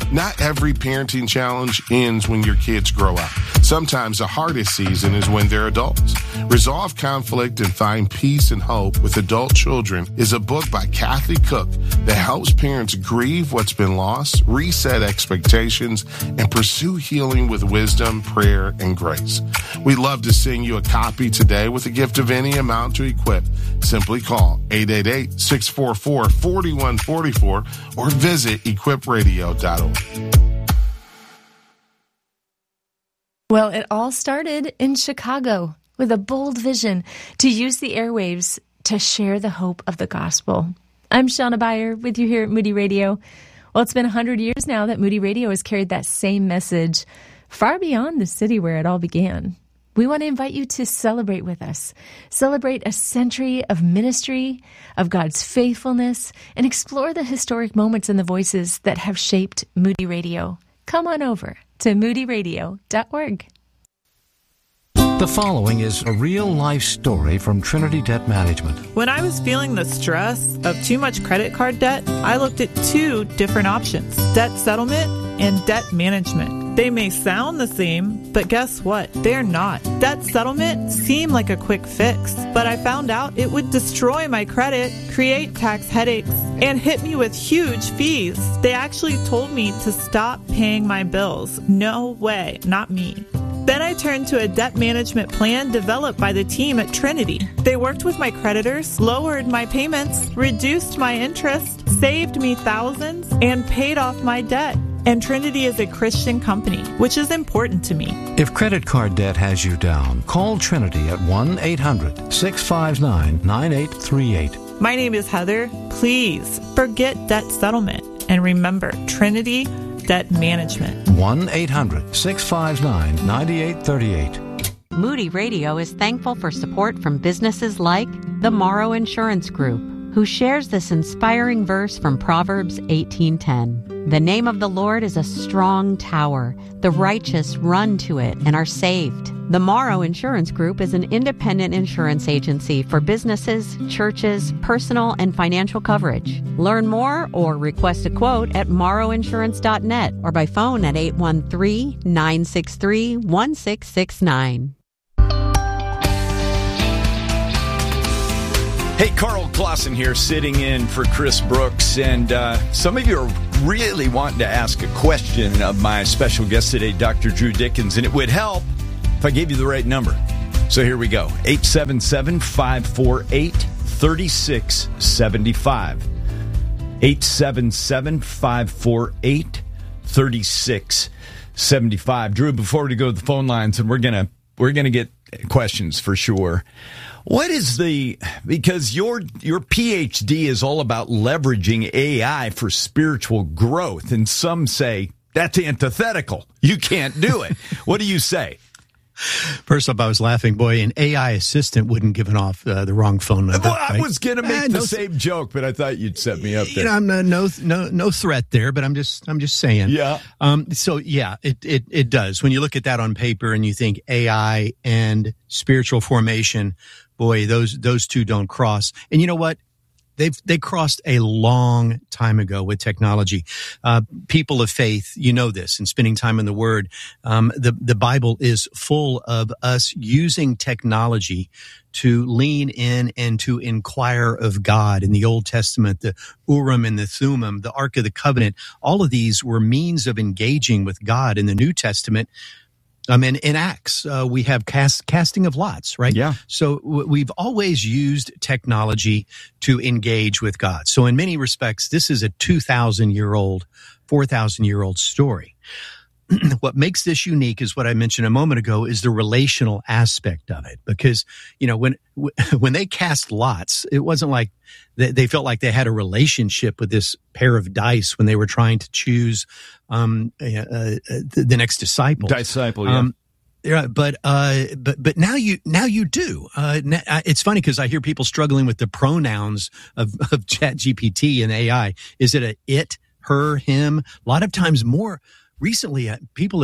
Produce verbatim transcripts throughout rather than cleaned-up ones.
Not every parenting challenge ends when your kids grow up. Sometimes the hardest season is when they're adults. Resolve Conflict and Find Peace and Hope with Adult Children is a book by Kathy Cook that helps parents grieve what's been lost, reset expectations, and pursue healing with wisdom, prayer, and grace. We'd love to send you a copy today with a gift of any amount to Equip. Simply call eight eight eight, six four four, four one four four or visit equip radio dot org. Well, it all started in Chicago with a bold vision to use the airwaves to share the hope of the gospel. I'm Shauna Beyer with you here at Moody Radio. Well, it's been one hundred years now that Moody Radio has carried that same message far beyond the city where it all began. We want to invite you to celebrate with us. Celebrate a century of ministry, of God's faithfulness, and explore the historic moments and the voices that have shaped Moody Radio. Come on over to moody radio dot org. The following is a real-life story from Trinity Debt Management. When I was feeling the stress of too much credit card debt, I looked at two different options: debt settlement and debt management. They may sound the same, but guess what? They're not. Debt settlement seemed like a quick fix, but I found out it would destroy my credit, create tax headaches, and hit me with huge fees. They actually told me to stop paying my bills. No way, not me. Then I turned to a debt management plan developed by the team at Trinity. They worked with my creditors, lowered my payments, reduced my interest, saved me thousands, and paid off my debt. And Trinity is a Christian company, which is important to me. If credit card debt has you down, call Trinity at one eight hundred, six five nine, nine eight three eight. My name is Heather. Please forget debt settlement and remember Trinity Debt Management. one eight hundred, six five nine, nine eight three eight. Moody Radio is thankful for support from businesses like the Morrow Insurance Group, who shares this inspiring verse from Proverbs eighteen ten. The name of the Lord is a strong tower. The righteous run to it and are saved. The Morrow Insurance Group is an independent insurance agency for businesses, churches, personal, and financial coverage. Learn more or request a quote at morrow insurance dot net or by phone at eight one three, nine six three, one six six nine. Hey, Carl Clausen here, sitting in for Chris Brooks, and uh, some of you are really wanting to ask a question of my special guest today, Doctor Drew Dickens, and it would help if I gave you the right number. So here we go, eight seven seven, five four eight, three six seven five. eight seven seven, five four eight, three six seven five. Drew, before we go to the phone lines, and we're gonna we're gonna get questions for sure. What is the, because your your P H D is all about leveraging A I for spiritual growth, and some say that's antithetical. You can't do it. What do you say? First off, I was laughing, boy, an A I assistant wouldn't give off uh, the wrong phone number. Well, I right? was going to make uh, the no, same joke, but I thought you'd set me up there. You know, I'm no, no no no threat there, but I'm just I'm just saying. Yeah. Um. So yeah, it it it does. When you look at that on paper and you think A I and spiritual formation, boy, those those two don't cross. And you know what? They've they crossed a long time ago with technology. Uh, people of faith, you know this, and spending time in the Word. Um, the the Bible is full of us using technology to lean in and to inquire of God. In the Old Testament, the Urim and the Thummim, the Ark of the Covenant, all of these were means of engaging with God. In the New Testament, Um, in, in Acts, uh, we have cast, casting of lots, right? Yeah. So w- we've always used technology to engage with God. So in many respects, this is a two thousand year old, four thousand year old story. What makes this unique is what I mentioned a moment ago, is the relational aspect of it. Because, you know, when when they cast lots, it wasn't like they, they felt like they had a relationship with this pair of dice when they were trying to choose um, uh, uh, the, the next disciple. Disciple, yeah. Um, Yeah, but uh, but but now you now you do. Uh, it's funny because I hear people struggling with the pronouns of of Chat G P T and A I. Is it a it, her, him? A lot of times more recently, uh, people have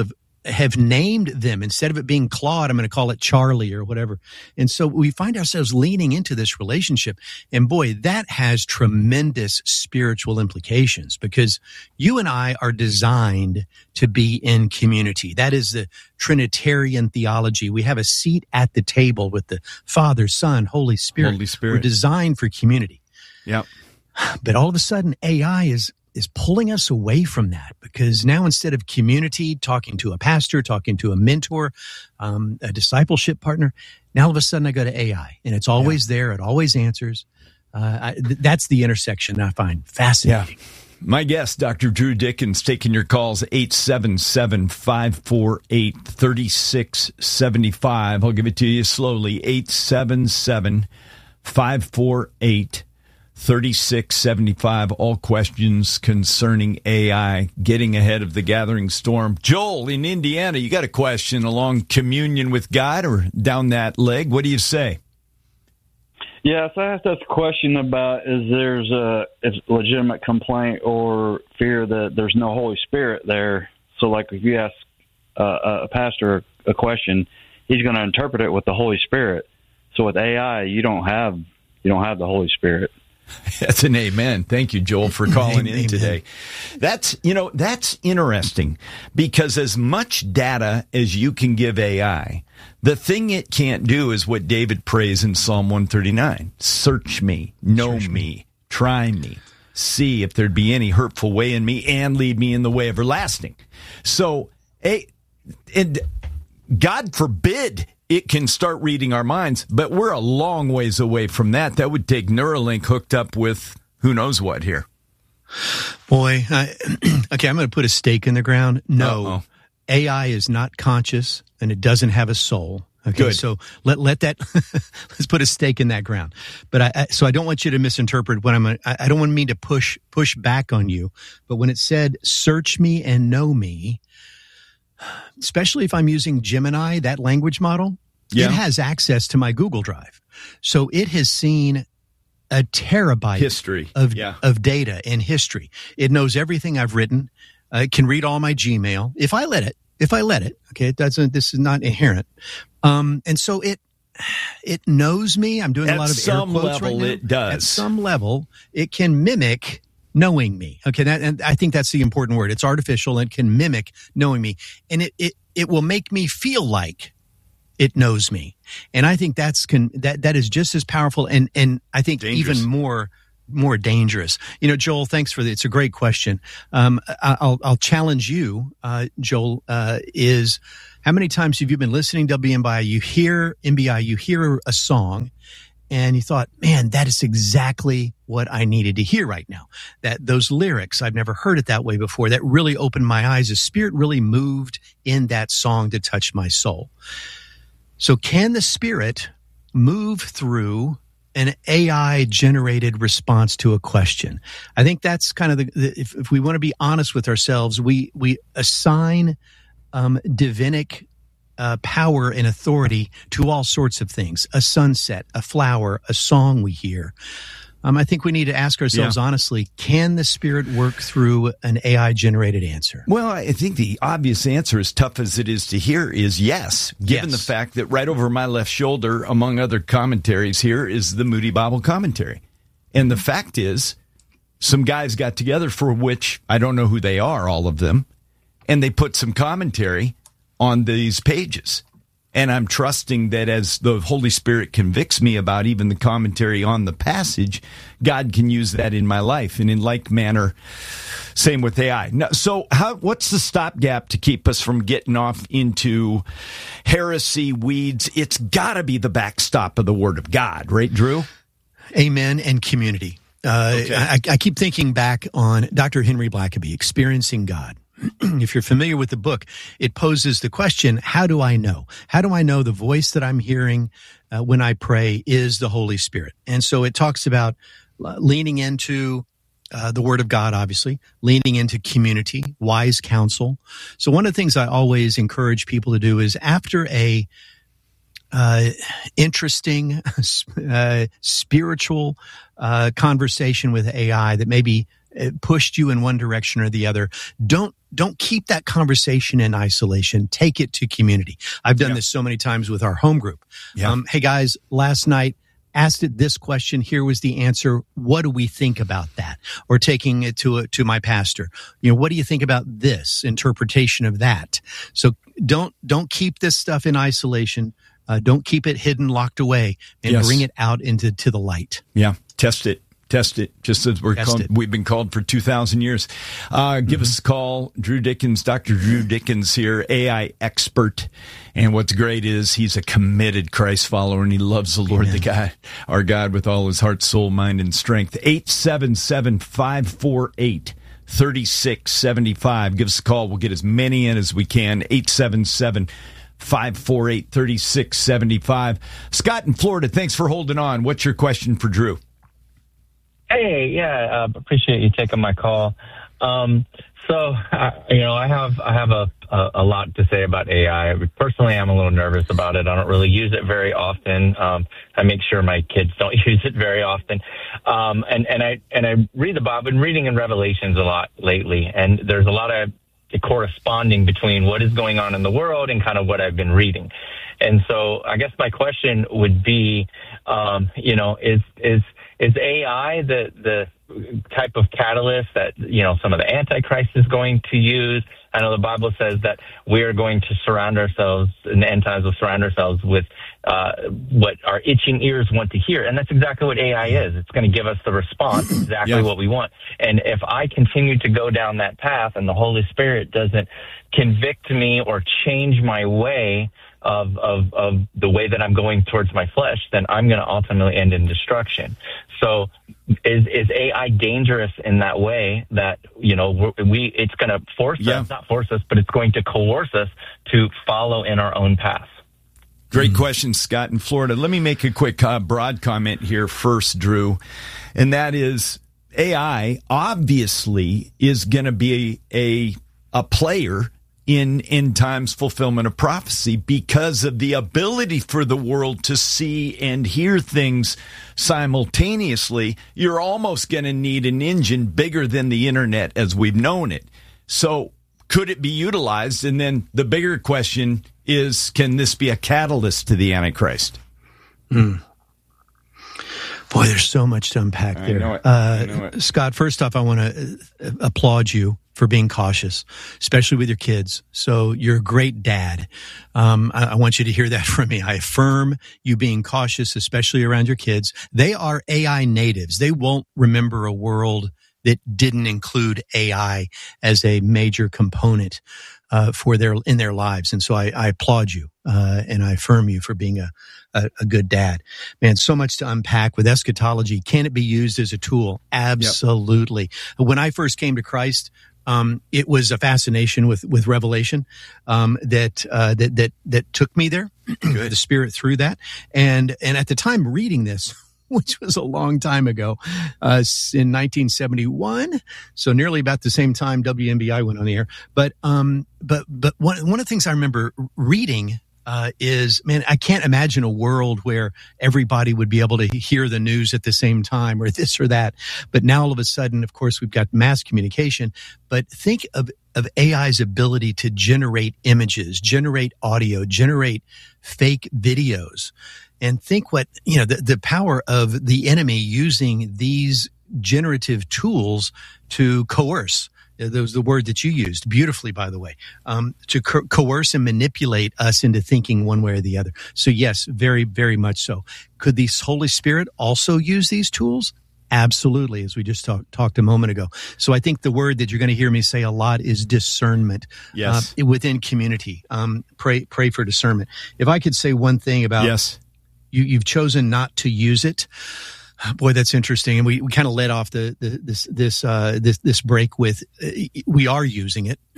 have named them. Instead of it being Claude, I'm going to call it Charlie or whatever. And so we find ourselves leaning into this relationship. And boy, that has tremendous spiritual implications, because you and I are designed to be in community. That is the Trinitarian theology. We have a seat at the table with the Father, Son, Holy Spirit. Holy Spirit. We're designed for community. Yeah. But all of a sudden, A I is is pulling us away from that, because now instead of community, talking to a pastor, talking to a mentor, um, a discipleship partner, now all of a sudden I go to A I, and it's always yeah. there. It always answers. Uh, I, th- that's the intersection I find fascinating. Yeah. My guest, Doctor Drew Dickens, taking your calls, eight seven seven, five four eight, three six seven five. I'll give it to you slowly, eight seven seven, five four eight, thirty-six seventy-five. All questions concerning A I, getting ahead of the gathering storm. Joel in Indiana, you got a question along communion with God or down that leg. What do you say? Yes, I asked us a question about is there's a, a legitimate complaint or fear that there's no Holy Spirit there. So, like, if you ask uh, a pastor a question, he's going to interpret it with the Holy Spirit. So, with A I, you don't have you don't have the Holy Spirit. That's an amen. Thank you, Joel, for calling in today. That's, you know, that's interesting, because as much data as you can give A I, the thing it can't do is what David prays in Psalm one thirty-nine. Search me, know Search me, me, try me, see if there'd be any hurtful way in me, and lead me in the way everlasting. So, a, and God forbid it can start reading our minds, but we're a long ways away from that. That would take Neuralink hooked up with who knows what here. Boy, I, okay, I'm going to put a stake in the ground. No, Uh-oh. A I is not conscious, and it doesn't have a soul. Okay, Good. So let let that let's put a stake in that ground. But I, I so I don't want you to misinterpret what I'm. I, I don't want me to push push back on you. But when it said "search me and know me," especially if I'm using Gemini, that language model, yeah. it has access to my Google Drive. So it has seen a terabyte history of, yeah. of data and history. It knows everything I've written. Uh, it can read all my Gmail if I let it. If I let it, okay, it doesn't. This is not inherent, um, and so it it knows me. I'm doing At a lot of air quotes level, right now. it does. At some level, it can mimic knowing me. Okay, that, and I think that's the important word. It's artificial and can mimic knowing me, and it it it will make me feel like it knows me, and I think that's can that that is just as powerful, and and I think Dangerous. even more. more dangerous. You know, Joel, thanks for the, it's a great question. Um, I, I'll, I'll challenge you, uh, Joel, uh, is how many times have you been listening to W M B I? You hear M B I, you hear a song and you thought, man, that is exactly what I needed to hear right now. That those lyrics, I've never heard it that way before. That really opened my eyes. The Spirit really moved in that song to touch my soul. So can the Spirit move through an A I-generated response to a question? I think that's kind of the, the if, if we want to be honest with ourselves, we we assign um, divinic uh, power and authority to all sorts of things: a sunset, a flower, a song we hear. Um, I think we need to ask ourselves yeah. honestly, can the Spirit work through an A I-generated answer? Well, I think the obvious answer, as tough as it is to hear, is yes, given Yes. the fact that right over my left shoulder, among other commentaries here, is the Moody Bible Commentary. And the fact is, some guys got together, for which I don't know who they are, all of them, and they put some commentary on these pages. And I'm trusting that as the Holy Spirit convicts me about even the commentary on the passage, God can use that in my life. And in like manner, same with A I. Now, so how, what's the stopgap to keep us from getting off into heresy weeds? It's got to be the backstop of the Word of God, right, Drew? Amen. And community. Uh, Okay. I, I keep thinking back on Doctor Henry Blackaby, Experiencing God. If you're familiar with the book, it poses the question, how do I know? How do I know the voice that I'm hearing uh, when I pray is the Holy Spirit? And so it talks about uh, leaning into uh, the Word of God, obviously, leaning into community, wise counsel. So one of the things I always encourage people to do is after a uh, interesting uh, spiritual uh, conversation with A I that maybe it pushed you in one direction or the other, don't don't keep that conversation in isolation. Take it to community. I've done yeah. this so many times with our home group. Yeah. Um, hey guys, last night asked it this question. Here was the answer. What do we think about that? Or taking it to a, to my pastor. You know, what do you think about this interpretation of that? So don't don't keep this stuff in isolation. Uh, don't keep it hidden, locked away, and yes. bring it out into to the light. Yeah, test it. Test it, just as we're called, we've been called for two thousand years. Uh, give mm-hmm. us a call. Drew Dickens, Doctor Drew Dickens here, A I expert. And what's great is he's a committed Christ follower, and he loves the Lord, Amen. the God, our God, with all his heart, soul, mind, and strength. eight seven seven, five four eight, three six seven five. Give us a call. We'll get as many in as we can. eight seven seven, five four eight, three six seven five. Scott in Florida, thanks for holding on. What's your question for Drew? Hey, yeah, uh, appreciate you taking my call. Um, so, uh, you know, I have I have a, a a lot to say about A I. Personally, I'm a little nervous about it. I don't really use it very often. Um, I make sure my kids don't use it very often. Um, and and I and I read the Bible. I've been reading in Revelations a lot lately, and there's a lot of corresponding between what is going on in the world and kind of what I've been reading. And so, I guess my question would be, um, you know, is is Is A I the the type of catalyst that, you know, some of the Antichrist is going to use? I know the Bible says that we are going to surround ourselves, in the end times, we'll surround ourselves with uh, what our itching ears want to hear. And that's exactly what A I is. It's going to give us the response, exactly yeah. what we want. And if I continue to go down that path and the Holy Spirit doesn't convict me or change my way Of, of of the way that I'm going towards my flesh, then I'm going to ultimately end in destruction. So, is is A I dangerous in that way that, you know, we it's going to force yeah. us, not force us, but it's going to coerce us to follow in our own path? Great mm-hmm. question, Scott in Florida. Let me make a quick uh, broad comment here first, Drew, and that is A I obviously is going to be a a player in end times fulfillment of prophecy because of the ability for the world to see and hear things simultaneously. You're almost going to need an engine bigger than the internet as we've known it. So could it be utilized? And then the bigger question is, can this be a catalyst to the Antichrist? Hmm. Boy, there's so much to unpack there. I know it. Uh, I know it. Scott, first off, I want to applaud you for being cautious, especially with your kids. So you're a great dad. Um, I, I want you to hear that from me. I affirm you being cautious, especially around your kids. They are A I natives. They won't remember a world that didn't include A I as a major component uh, for their in their lives. And so I, I applaud you uh, and I affirm you for being a, a, a good dad. Man, so much to unpack with eschatology. Can it be used as a tool? Absolutely. Yep. When I first came to Christ, Um, it was a fascination with, with Revelation, um, that, uh, that, that, that took me there, the Spirit through that. And, and at the time reading this, which was a long time ago, uh, in nineteen seventy-one. So nearly about the same time W M B I went on the air. But, um, but, but one, one of the things I remember reading, Uh, is, man, I can't imagine a world where everybody would be able to hear the news at the same time or this or that. But now all of a sudden, of course, we've got mass communication. But think of, of A I's ability to generate images, generate audio, generate fake videos. And think what, you know, the, the power of the enemy using these generative tools to coerce. That was the word that you used beautifully, by the way, um, to co- coerce and manipulate us into thinking one way or the other. So yes, very, very much so. Could the Holy Spirit also use these tools? Absolutely, as we just talk, talked a moment ago. So I think the word that you're going to hear me say a lot is discernment. Yes. Uh, within community. Um, pray, pray for discernment. If I could say one thing about yes. you, you've chosen not to use it. Boy, that's interesting. And we, we kind of led off the, the this this uh this this break with uh, we are using it,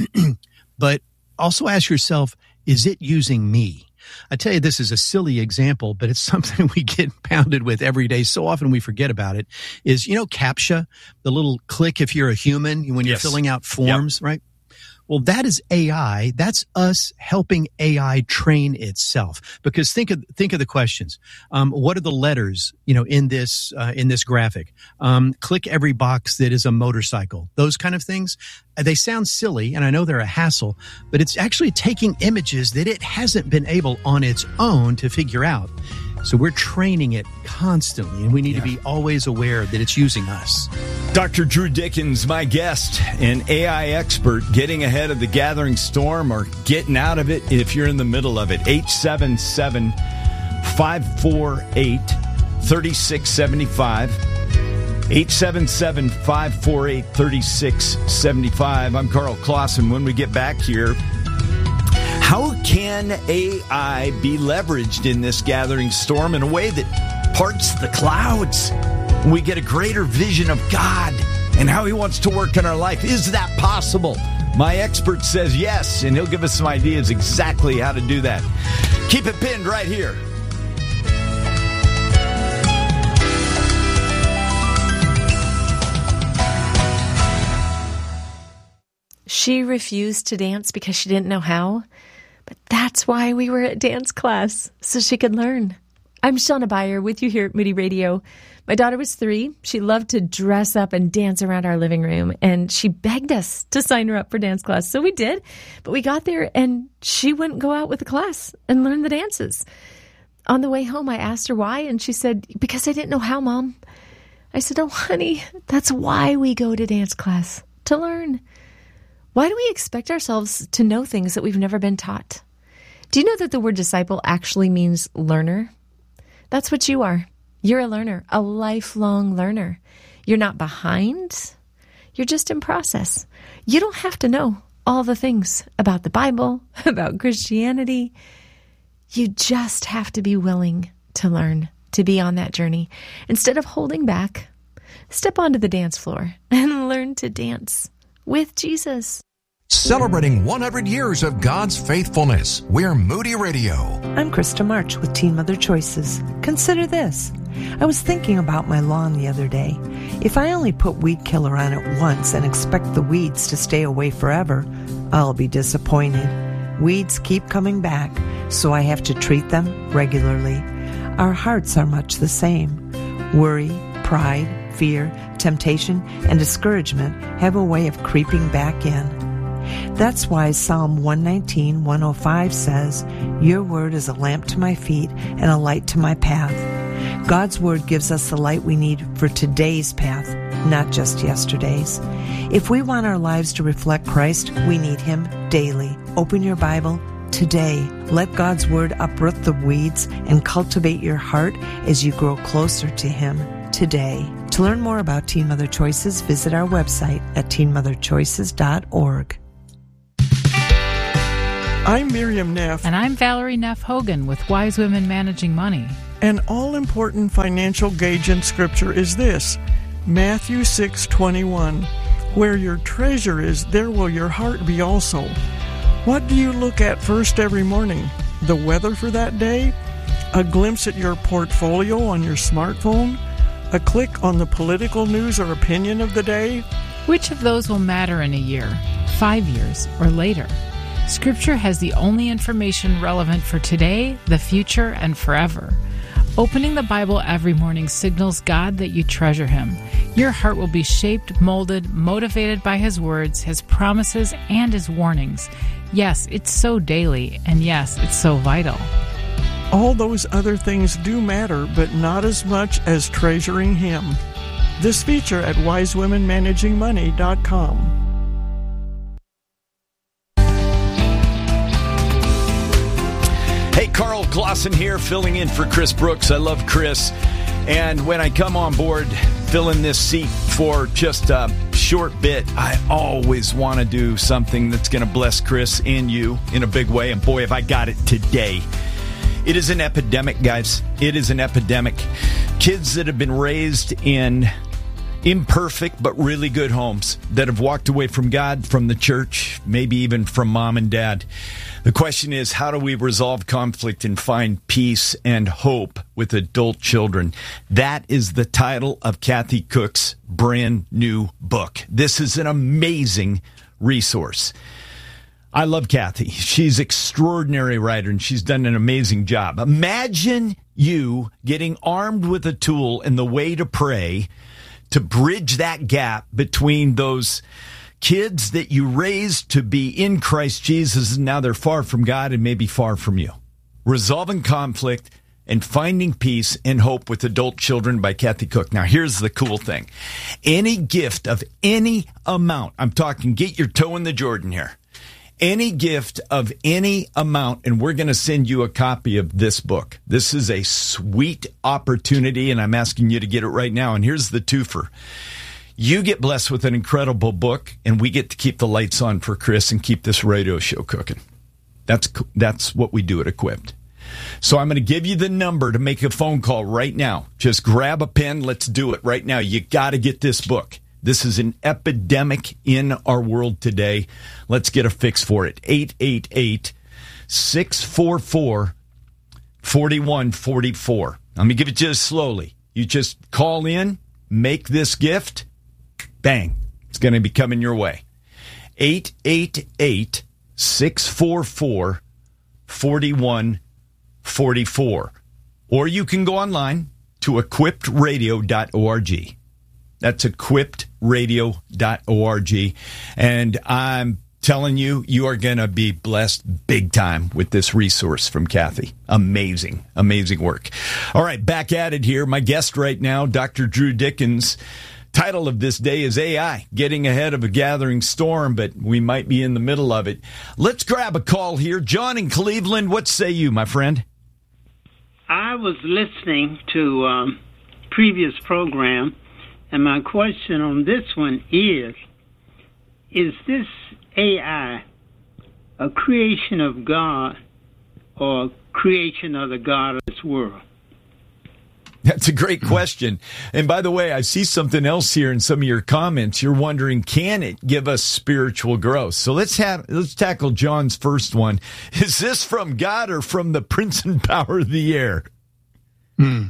but also ask yourself, is it using me? I tell you, this is a silly example, but it's something we get pounded with every day. So often we forget about it. Is, you know, CAPTCHA, the little click if you're a human when you're yes. filling out forms, yep. right? Well, that is A I. That's us helping A I train itself. Because think of think of the questions. Um, what are the letters, you know, in this uh, in this graphic? Um, click every box that is a motorcycle. Those kind of things. they sound silly, and I know they're a hassle, but it's actually taking images that it hasn't been able on its own to figure out. So we're training it constantly, and we need yeah. to be always aware that it's using us. Doctor Drew Dickens, my guest, an A I expert, getting ahead of the gathering storm or getting out of it if you're in the middle of it. eight seven seven, five four eight, three six seven five. eight seven seven, five four eight, three six seven five. I'm Carl Clausen. When we get back here, how can A I be leveraged in this gathering storm in a way that parts the clouds? We get a greater vision of God and how he wants to work in our life. Is that possible? My expert says yes, and he'll give us some ideas exactly how to do that. Keep it pinned right here. She refused to dance because she didn't know how. But that's why we were at dance class, so she could learn. I'm Shauna Beyer with you here at Moody Radio. My daughter was three. She loved to dress up and dance around our living room, and she begged us to sign her up for dance class. So we did, but we got there, and she wouldn't go out with the class and learn the dances. On the way home, I asked her why, and she said, because I didn't know how, Mom. I said, oh, honey, that's why we go to dance class, to learn. Why do we expect ourselves to know things that we've never been taught? Do you know that the word disciple actually means learner? That's what you are. You're a learner, a lifelong learner. You're not behind. You're just in process. You don't have to know all the things about the Bible, about Christianity. You just have to be willing to learn, to be on that journey. Instead of holding back, step onto the dance floor and learn to dance with Jesus. Celebrating one hundred years of God's faithfulness, we're Moody Radio. I'm Krista March with Teen Mother Choices. Consider this. I was thinking about my lawn the other day. If I only put weed killer on it once and expect the weeds to stay away forever, I'll be disappointed. Weeds keep coming back, so I have to treat them regularly. Our hearts are much the same. Worry, pride, fear, temptation, and discouragement have a way of creeping back in. That's why Psalm one nineteen, one oh five says, your word is a lamp to my feet and a light to my path. God's word gives us the light we need for today's path, not just yesterday's. If we want our lives to reflect Christ, we need him daily. Open your Bible today. Let God's word uproot the weeds and cultivate your heart as you grow closer to him today. To learn more about Teen Mother Choices, visit our website at teen mother choices dot org. I'm Miriam Neff. And I'm Valerie Neff Hogan with Wise Women Managing Money. An all-important financial gauge in Scripture is this, Matthew six twenty-one. Where your treasure is, there will your heart be also. What do you look at first every morning? The weather for that day? A glimpse at your portfolio on your smartphone? A click on the political news or opinion of the day? Which of those will matter in a year, five years, or later? Scripture has the only information relevant for today, the future, and forever. Opening the Bible every morning signals God that you treasure him. Your heart will be shaped, molded, motivated by his words, his promises, and his warnings. Yes, it's so daily, and yes, it's so vital. All those other things do matter, but not as much as treasuring him. This feature at wise women managing money dot com. Hey, Carl Clausen here, filling in for Chris Brooks. I love Chris. And when I come on board, fill in this seat for just a short bit, I always want to do something that's going to bless Chris and you in a big way. And boy, have I got it today. It is an epidemic, guys. It is an epidemic. Kids that have been raised in imperfect but really good homes, that have walked away from God, from the church, maybe even from mom and dad. The question is, how do we resolve conflict and find peace and hope with adult children? That is the title of Kathy Cook's brand new book. This is an amazing resource. I love Kathy. She's an extraordinary writer, and she's done an amazing job. Imagine you getting armed with a tool and the way to pray to bridge that gap between those Kids that you raised to be in Christ Jesus, and now they're far from God and maybe far from you. Resolving Conflict and Finding Peace and Hope with Adult Children by Kathy Cook. Now, here's the cool thing. Any gift of any amount, I'm talking get your toe in the Jordan here, any gift of any amount, and we're going to send you a copy of this book. This is a sweet opportunity, and I'm asking you to get it right now. And here's the twofer. You get blessed with an incredible book, and we get to keep the lights on for Chris and keep this radio show cooking. That's that's what we do at Equipped. So I'm going to give you the number to make a phone call right now. Just grab a pen. Let's do it right now. You got to get this book. This is an epidemic in our world today. Let's get a fix for it. eight eight eight, six four four, four one four four. Let me give it to you slowly. You just call in, make this gift. Bang. It's going to be coming your way. eight eight eight, six four four, four one four four. Or you can go online to equipped radio dot org. That's equipped radio dot org. And I'm telling you, you are going to be blessed big time with this resource from Kathy. Amazing, amazing work. All right, back at it here. My guest right now, Doctor Drew Dickens. Title of this day is A I, Getting Ahead of a Gathering Storm, but we might be in the middle of it. Let's grab a call here. John in Cleveland, what say you, my friend? I was listening to um, previous program, and my question on this one is, is this A I a creation of God or a creation of the God of this world? That's a great question. And by the way, I see something else here in some of your comments. You're wondering, can it give us spiritual growth? So let's have let's tackle John's first one. Is this from God or from the prince and power of the air? Hmm.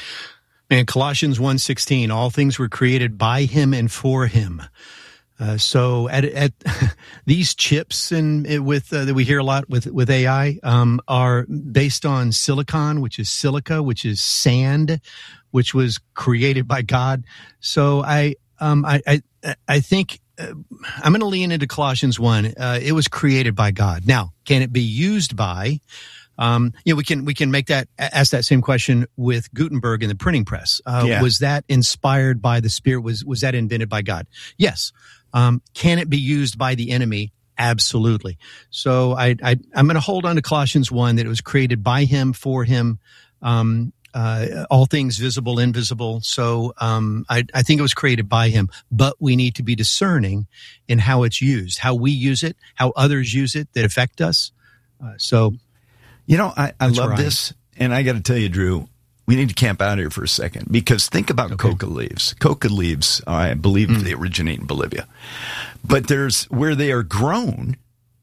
Man, Colossians one sixteen, all things were created by him and for him. Uh, so at, at these chips and with uh, that we hear a lot with with A I um, are based on silicon, which is silica, which is sand, which was created by God. So I um, I I, I think uh, I'm going to lean into Colossians one. Uh, it was created by God. Now, can it be used by? Um, you know, we can we can make that ask that same question with Gutenberg and the printing press. Uh, yeah. Was that inspired by the Spirit? Was was that invented by God? Yes. Um, can it be used by the enemy? Absolutely. So I, I, I'm going to hold on to Colossians one, that it was created by him, for him, um, uh, all things visible, invisible. So um, I, I think it was created by him, but we need to be discerning in how it's used, how we use it, how others use it that affect us. Uh, so, you know, I, I love this, and I got to tell you, Drew, we need to camp out here for a second, because think about okay. coca leaves. Coca leaves, I believe mm. they originate in Bolivia. But there's where they are grown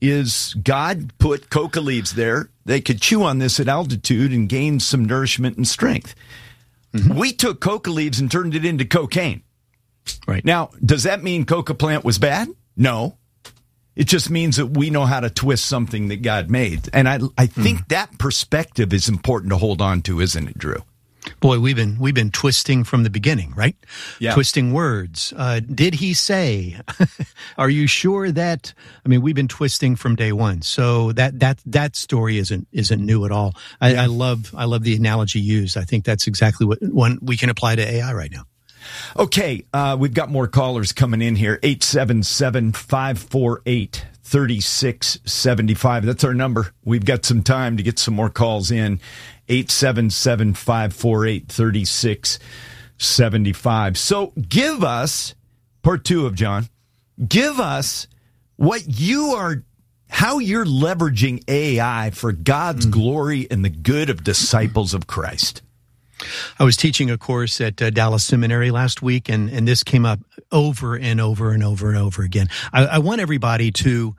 is God put coca leaves there. They could chew on this at altitude and gain some nourishment and strength. Mm-hmm. We took coca leaves and turned it into cocaine. Right. Now, does that mean coca plant was bad? No. It just means that we know how to twist something that God made. And I I think mm. that perspective is important to hold on to, isn't it, Drew? Boy, we've been we've been twisting from the beginning, right? Yeah. Twisting words. Uh, did he say? Are you sure that? I mean, we've been twisting from day one. So that that that story isn't isn't new at all. I, I love I love the analogy used. I think that's exactly what one we can apply to A I right now. Okay, uh, we've got more callers coming in here. eight seven seven, five four eight, three six seven five. That's our number. We've got some time to get some more calls in. eight seven seven, five four eight, three six seven five. So give us, part two of John, give us what you are, how you're leveraging A I for God's mm. glory and the good of disciples of Christ. I was teaching a course at uh, Dallas Seminary last week, and, and this came up over and over and over and over again. I, I want everybody to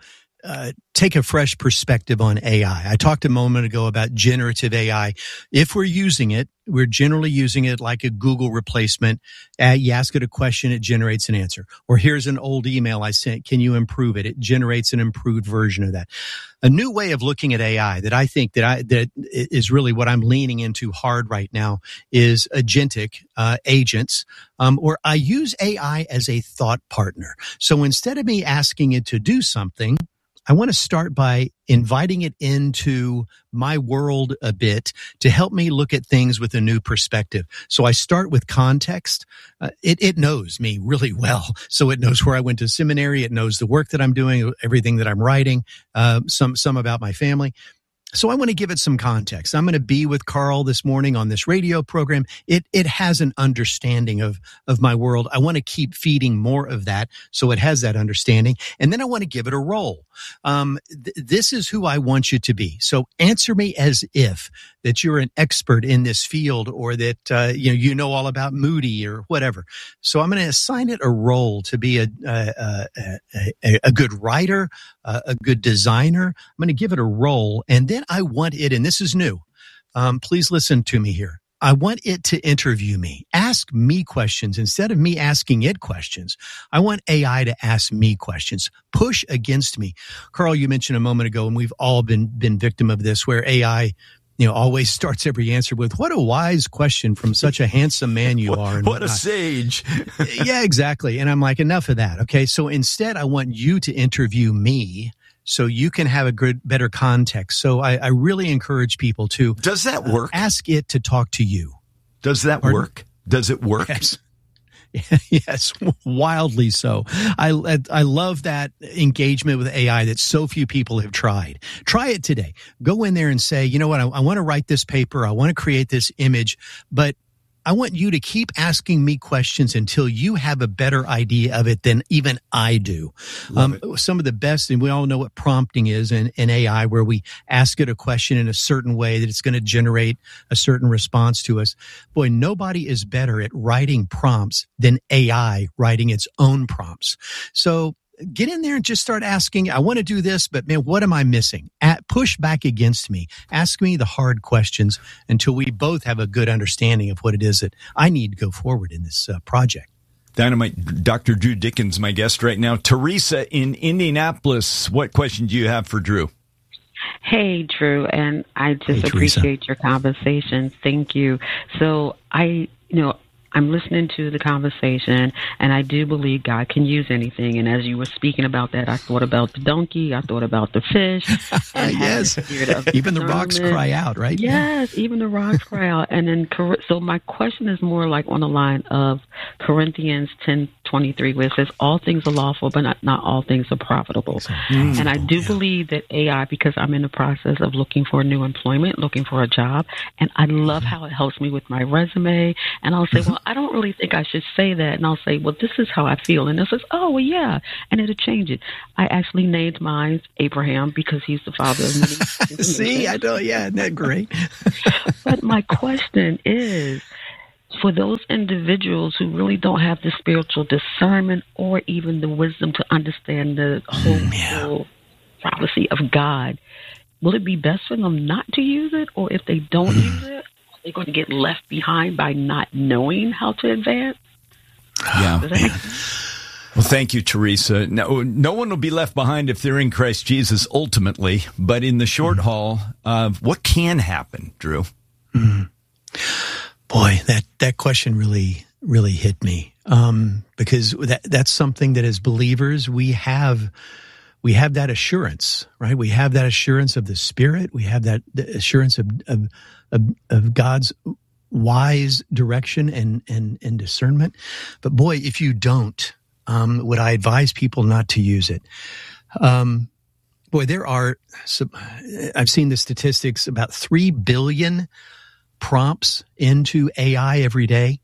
uh, take a fresh perspective on A I. I talked a moment ago about generative A I. If we're using it, we're generally using it like a Google replacement. Uh, you ask it a question, it generates an answer. Or here's an old email I sent. Can you improve it? It generates an improved version of that. A new way of looking at A I that I think that I that is really what I'm leaning into hard right now is agentic uh, agents, um, or I use A I as a thought partner. So instead of me asking it to do something, I want to start by inviting it into my world a bit to help me look at things with a new perspective. So I start with context. Uh, it, it knows me really well. So it knows where I went to seminary. It knows the work that I'm doing, everything that I'm writing, uh, some, some about my family. So I want to give it some context. I'm going to be with Carl this morning on this radio program. It it has an understanding of of my world. I want to keep feeding more of that so it has that understanding. And then I want to give it a role. Um, th- this is who I want you to be. So answer me as if that you're an expert in this field, or that uh, you know you know all about Moody or whatever. So I'm going to assign it a role to be a a, a, a, a good writer, a, a good designer. I'm going to give it a role, and then I want it, and this is new. Um, please listen to me here. I want it to interview me, ask me questions instead of me asking it questions. I want A I to ask me questions, push against me. Carl, you mentioned a moment ago, and we've all been been victim of this, where A I, you know, always starts every answer with, what a wise question from such a handsome man you are. And what whatnot. a sage. Yeah, exactly. And I'm like, enough of that. Okay. So instead, I want you to interview me so you can have a good, better context. So I, I really encourage people to. Does that work? Uh, ask it to talk to you. Does that Pardon? work? Does it work? Yes. Yes, wildly so. I, I love that engagement with A I that so few people have tried. Try it today. Go in there and say, you know what, I, I want to write this paper. I want to create this image, but I want you to keep asking me questions until you have a better idea of it than even I do. Um, some of the best, and we all know what prompting is in, in A I, where we ask it a question in a certain way that it's going to generate a certain response to us. Boy, nobody is better at writing prompts than A I writing its own prompts. So get in there and just start asking, I want to do this, but man, what am I missing? At, push back against me. Ask me the hard questions until we both have a good understanding of what it is that I need to go forward in this uh, project. Dynamite. Doctor Drew Dickens, my guest right now. Teresa in Indianapolis, what question do you have for Drew? Hey, Drew, and I just Hey, appreciate your conversation. Thank you. So I, you know, I'm listening to the conversation, and I do believe God can use anything. And as you were speaking about that, I thought about the donkey, I thought about the fish. Yes, even the rocks cry out, right? Yes, even the rocks cry out. And then, so my question is more like on the line of Corinthians ten twenty-three, where it says, all things are lawful, but not, not all things are profitable. Mm, and I do yeah. believe that A I, because I'm in the process of looking for new employment, looking for a job, and I love mm-hmm. how it helps me with my resume. And I'll say, mm-hmm. well, I don't really think I should say that. And I'll say, well, this is how I feel. And it says, oh, well, yeah. And it'll change it. I actually named mine Abraham because he's the father of many. See, I know. Yeah, isn't that great? But my question is, for those individuals who really don't have the spiritual discernment or even the wisdom to understand the whole, yeah. whole prophecy of God, will it be best for them not to use it? Or if they don't use it, they're going to get left behind by not knowing how to advance? Yeah. Well, thank you, Teresa. No, no one will be left behind if they're in Christ Jesus ultimately, but in the short mm-hmm. haul, uh, what can happen, Drew? Mm. Boy, that, that question really, really hit me. Um, because that, that's something that as believers, we have, we have that assurance, right? We have that assurance of the Spirit. We have that assurance of, of, of, of God's wise direction and, and, and discernment. But boy, if you don't, um, would I advise people not to use it? Um, boy, there are, some, I've seen the statistics, about three billion prompts into A I every day.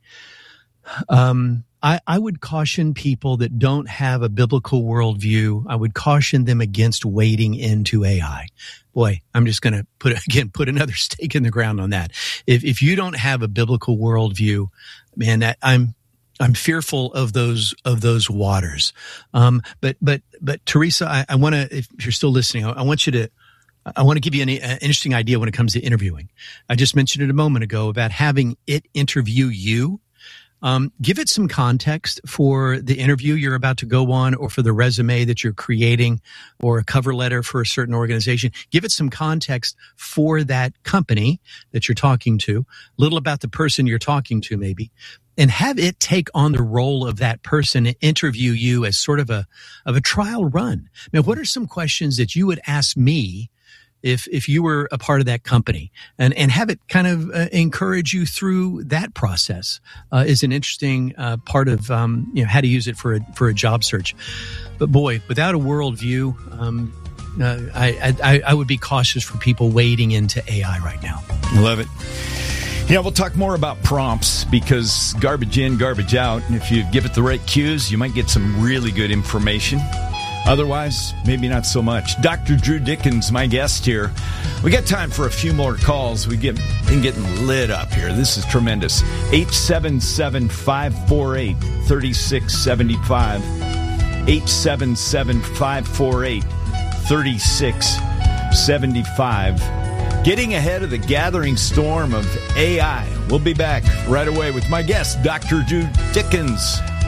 Um, I, I would caution people that don't have a biblical worldview. I would caution them against wading into A I. Boy, I'm just going to put, again, put another stake in the ground on that. If, if you don't have a biblical worldview, man, that I'm, I'm fearful of those of those waters. Um, but but but Teresa, I, I want to, if you're still listening, I, I want you to. I want to give you an, an interesting idea when it comes to interviewing. I just mentioned it a moment ago about having it interview you. Um, give it some context for the interview you're about to go on, or for the resume that you're creating, or a cover letter for a certain organization. Give it some context for that company that you're talking to, a little about the person you're talking to maybe, and have it take on the role of that person and interview you as sort of a, of a trial run. Now, what are some questions that you would ask me if if you were a part of that company, and and have it kind of uh, encourage you through that process uh, is an interesting uh, part of um, you know, how to use it for a for a job search. But boy, without a worldview, um, uh, I, I I would be cautious for people wading into A I right now. Love it. Yeah, we'll talk more about prompts, because garbage in, garbage out. And if you give it the right cues, you might get some really good information. Otherwise, maybe not so much. Doctor Drew Dickens, my guest here. We got time for a few more calls. We get been getting lit up here. This is tremendous. eight seven seven, five four eight, three six seven five. eight seven seven, five four eight, three six seven five. Getting ahead of the gathering storm of A I. We'll be back right away with my guest, Doctor Drew Dickens.